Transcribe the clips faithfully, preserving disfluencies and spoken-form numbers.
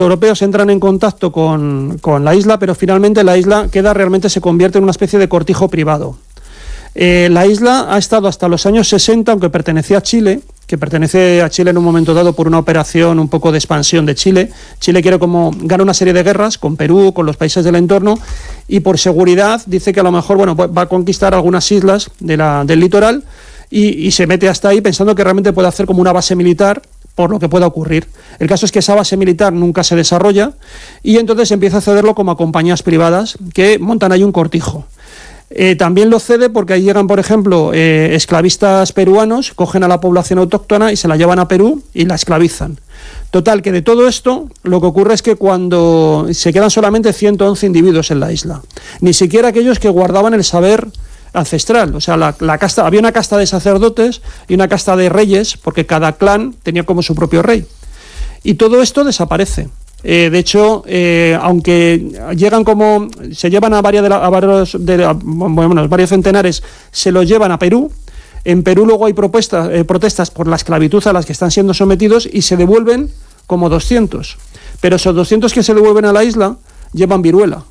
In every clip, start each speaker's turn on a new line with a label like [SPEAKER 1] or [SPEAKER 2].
[SPEAKER 1] europeos entran en contacto con, con la isla, pero finalmente la isla queda realmente se convierte en una especie de cortijo privado. Eh, la isla ha estado hasta los años sesenta, aunque pertenecía a Chile, que pertenece a Chile en un momento dado por una operación un poco de expansión de Chile. Chile quiere como gana una serie de guerras con Perú, con los países del entorno, y por seguridad dice que a lo mejor bueno va a conquistar algunas islas de la, del litoral y, y se mete hasta ahí pensando que realmente puede hacer como una base militar por lo que pueda ocurrir. El caso es que esa base militar nunca se desarrolla y entonces empieza a cederlo como a compañías privadas que montan ahí un cortijo. Eh, también lo cede porque ahí llegan, por ejemplo, eh, esclavistas peruanos, cogen a la población autóctona y se la llevan a Perú y la esclavizan. Total, que de todo esto lo que ocurre es que cuando se quedan solamente ciento once individuos en la isla, ni siquiera aquellos que guardaban el saber ancestral, o sea, la, la casta, había una casta de sacerdotes y una casta de reyes, porque cada clan tenía como su propio rey. Y todo esto desaparece. Eh, de hecho, eh, aunque llegan como se llevan a varios, de la, a varios, de, a, bueno, varios centenares, se los llevan a Perú. En Perú luego hay propuestas, eh, protestas por la esclavitud a las que están siendo sometidos y se devuelven como doscientos. Pero esos doscientos que se devuelven a la isla llevan viruela.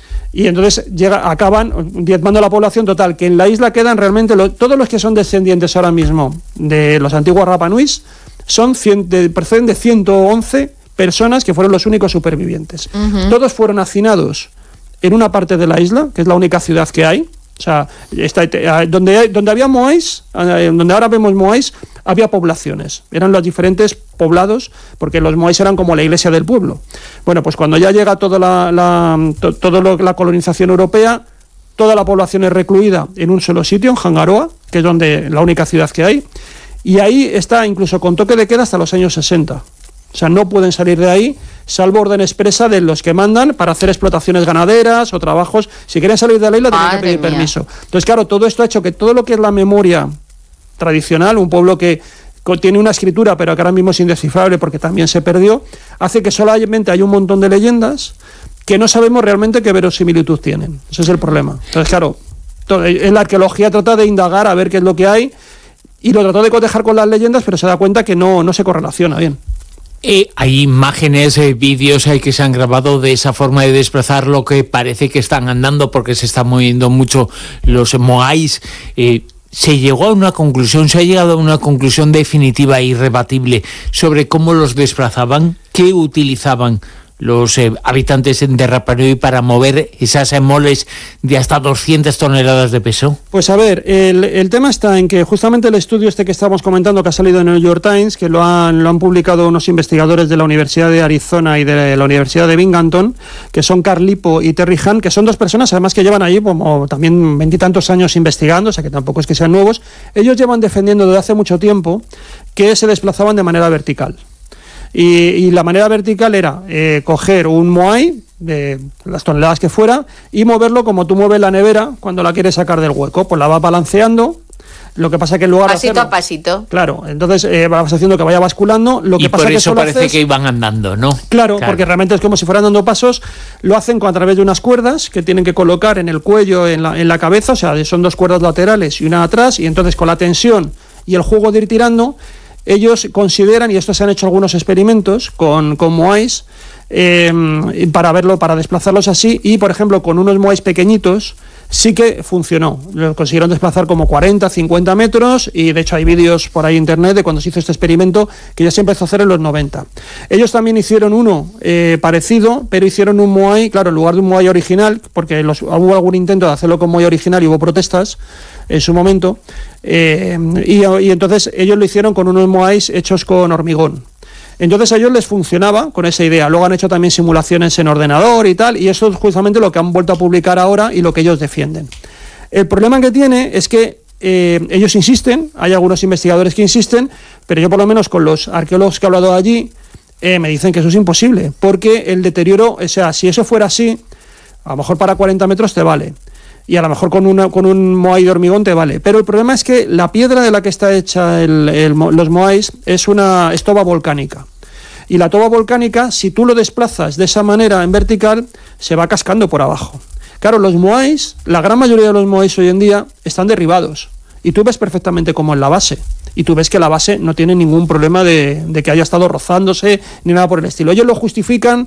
[SPEAKER 1] Y entonces llega, acaban diezmando a la población total, que en la isla quedan realmente lo, todos los que son descendientes ahora mismo de los antiguos Rapa Nuis son cien, de, proceden de ciento once personas que fueron los únicos supervivientes. Uh-huh. Todos fueron hacinados en una parte de la isla, que es la única ciudad que hay. O sea, está, donde, hay, donde había moais, donde ahora vemos moais, había poblaciones. Eran los diferentes poblados, porque los moais eran como la iglesia del pueblo. Bueno, pues cuando ya llega toda la, la, to, todo lo, la colonización europea, toda la población es recluida en un solo sitio, en Hangaroa, que es donde la única ciudad que hay. Y ahí está incluso con toque de queda hasta los años sesenta. O sea, no pueden salir de ahí, salvo orden expresa de los que mandan para hacer explotaciones ganaderas o trabajos. Si quieren salir de la isla, tienen que pedir mía. permiso. Entonces, claro, todo esto ha hecho que todo lo que es la memoria tradicional, un pueblo que tiene una escritura, pero que ahora mismo es indescifrable porque también se perdió, hace que solamente hay un montón de leyendas que no sabemos realmente qué verosimilitud tienen. Ese es el problema. Entonces, claro, todo, en la arqueología trata de indagar a ver qué es lo que hay y lo trató de cotejar con las leyendas, pero se da cuenta que no, no se correlaciona bien.
[SPEAKER 2] Eh, hay imágenes, eh, vídeos eh, que se han grabado de esa forma de desplazar lo que parece que están andando porque se están moviendo mucho los moais. Eh, ¿Se llegó a una conclusión, se ha llegado a una conclusión definitiva e irrebatible sobre cómo los desplazaban? ¿Qué utilizaban los eh, habitantes de Rapa Nui para mover esas eh, moles de hasta doscientas toneladas de peso?
[SPEAKER 1] Pues a ver, el, el tema está en que justamente el estudio este que estábamos comentando, que ha salido en el New York Times, que lo han, lo han publicado unos investigadores de la Universidad de Arizona y de la Universidad de Binghamton, que son Carl Lippo y Terry Hahn, que son dos personas además que llevan allí como también veintitantos años investigando, o sea que tampoco es que sean nuevos. Ellos llevan defendiendo desde hace mucho tiempo que se desplazaban de manera vertical. Y, y la manera vertical era eh, coger un moai de las toneladas que fuera y moverlo como tú mueves la nevera cuando la quieres sacar del hueco, pues la vas balanceando. Lo que pasa que en lugar
[SPEAKER 3] pasito
[SPEAKER 1] de hacerlo,
[SPEAKER 3] a pasito.
[SPEAKER 1] Claro, entonces eh, vas haciendo que vaya basculando. Lo que
[SPEAKER 2] y
[SPEAKER 1] pasa
[SPEAKER 2] por
[SPEAKER 1] que
[SPEAKER 2] eso parece haces, que iban andando, ¿no?
[SPEAKER 1] Claro, claro, porque realmente es como si fueran dando pasos. Lo hacen a través de unas cuerdas que tienen que colocar en el cuello, en la, en la cabeza. O sea, son dos cuerdas laterales y una atrás. Y entonces con la tensión y el juego de ir tirando, ellos consideran, y esto se han hecho algunos experimentos con, con moais, eh, para verlo, para desplazarlos así, y por ejemplo con unos moais pequeñitos sí que funcionó. Lo consiguieron desplazar como cuarenta, cincuenta metros, y de hecho hay vídeos por ahí en internet de cuando se hizo este experimento, que ya se empezó a hacer en los noventa. Ellos también hicieron uno eh, parecido, pero hicieron un moai, claro, en lugar de un moai original, porque los, hubo algún intento de hacerlo con moai original y hubo protestas en su momento, eh, y, y entonces ellos lo hicieron con unos moais hechos con hormigón. Entonces a ellos les funcionaba con esa idea. Luego han hecho también simulaciones en ordenador y tal, y eso es justamente lo que han vuelto a publicar ahora y lo que ellos defienden. El problema que tiene es que eh, ellos insisten, hay algunos investigadores que insisten, pero yo por lo menos con los arqueólogos que he hablado allí, eh, me dicen que eso es imposible, porque el deterioro, o sea, si eso fuera así, a lo mejor para cuarenta metros te vale, y a lo mejor con, una, con un moai de hormigón te vale, pero el problema es que la piedra de la que está hecha el, el, los moais es una estoba volcánica. Y la toba volcánica, si tú lo desplazas de esa manera en vertical, se va cascando por abajo. Claro, los moais, la gran mayoría de los moais hoy en día están derribados. Y tú ves perfectamente cómo es la base. Y tú ves que la base no tiene ningún problema de, de que haya estado rozándose ni nada por el estilo. Ellos lo justifican